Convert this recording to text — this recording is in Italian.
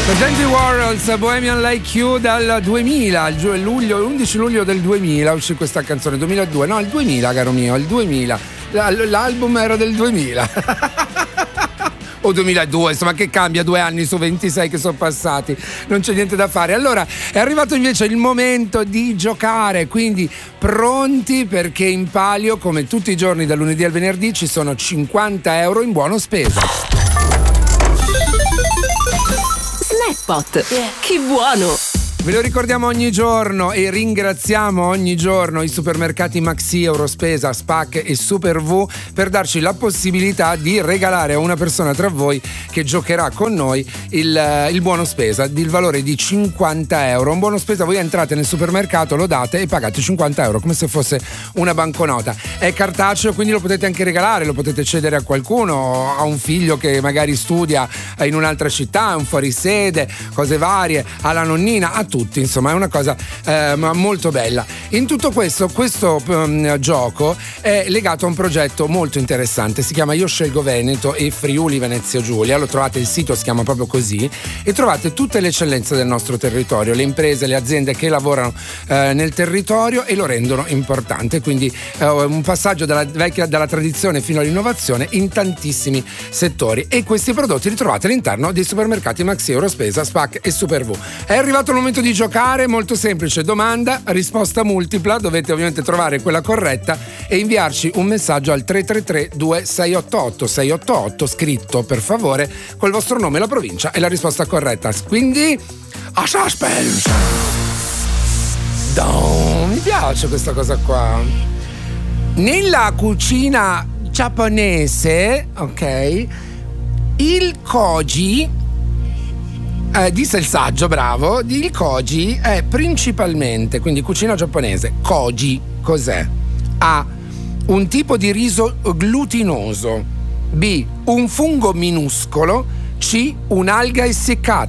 The Dandy Warhols, Bohemian Like You dal 2000, l'11 luglio del 2000 uscì questa canzone, 2002, no il 2000 caro mio, il 2000, l'album era del 2000 o 2002, insomma che cambia 2 anni su 26 che sono passati, non c'è niente da fare. Allora è arrivato invece il momento di giocare, quindi pronti perché in palio come tutti i giorni dal lunedì al venerdì ci sono 50 euro in buono spesa. Snackpot, che buono! Ve lo ricordiamo ogni giorno e ringraziamo ogni giorno i supermercati Maxi, Eurospesa, Spac e Super V per darci la possibilità di regalare a una persona tra voi che giocherà con noi il buono spesa del valore di 50 euro. Un buono spesa, voi entrate nel supermercato, lo date e pagate 50 euro come se fosse una banconota. È cartaceo, quindi lo potete anche regalare, lo potete cedere a qualcuno, a un figlio che magari studia in un'altra città, un fuorisede, cose varie, alla nonnina, a tutti, insomma è una cosa molto bella. In tutto questo gioco è legato a un progetto molto interessante, si chiama Io Scelgo Veneto e Friuli Venezia Giulia, lo trovate, il sito si chiama proprio così e trovate tutte le eccellenze del nostro territorio, le imprese, le aziende che lavorano nel territorio e lo rendono importante, quindi un passaggio dalla tradizione fino all'innovazione in tantissimi settori e questi prodotti li trovate all'interno dei supermercati Maxi, Eurospesa, Spac e Super V. È arrivato il momento di giocare, molto semplice, domanda, risposta multipla, dovete ovviamente trovare quella corretta e inviarci un messaggio al 333-2688-688 scritto per favore col vostro nome, la provincia e la risposta corretta. Quindi a suspense. Mi piace questa cosa qua. Nella cucina giapponese, ok, il koji disse il saggio, bravo, il koji è principalmente, quindi cucina giapponese, koji cos'è? A, un tipo di riso glutinoso, B, un fungo minuscolo, C, un'alga essiccata.